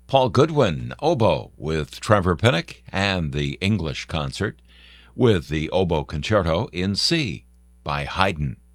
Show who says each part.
Speaker 1: Paul Goodwin, oboe, with Trevor Pinnock, and the English Concert with the Oboe Concerto in C by Haydn.